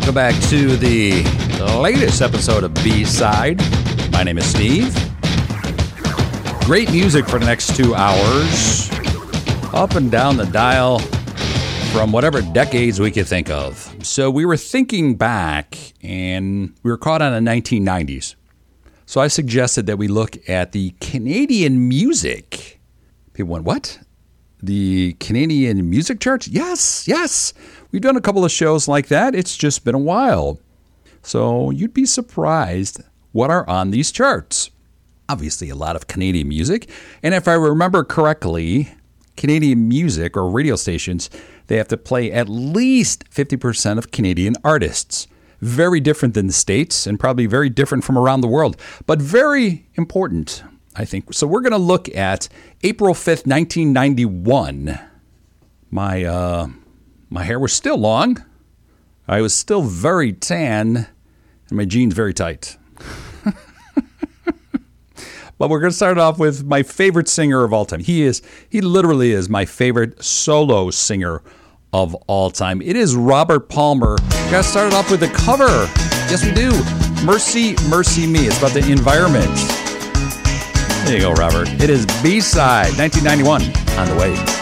Welcome back to the latest episode of B-Side. My name is Steve. Great music for the next 2 hours. Up and down the dial from whatever decades we could think of. So we were thinking back and we were caught on the 1990s. So I suggested that we look at the Canadian music. People went, what? The Canadian music charts? Yes. We've done a couple of shows like that. It's just been a while. So you'd be surprised what are on these charts. Obviously, a lot of Canadian music. And if I remember correctly, Canadian music or radio stations, they have to play at least 50% of Canadian artists. Very different than the States and probably very different from around the world, but very important, I think. So we're going to look at April 5th, 1991. My hair was still long. I was still very tan and my jeans very tight. But we're going to start off with my favorite singer of all time. He literally is my favorite solo singer of all time. It is Robert Palmer. We're going to start it off with a cover. Yes, we do. Mercy, Mercy Me. It's about the environment. There you go, Robert. It is B-Side, 1991, on the way.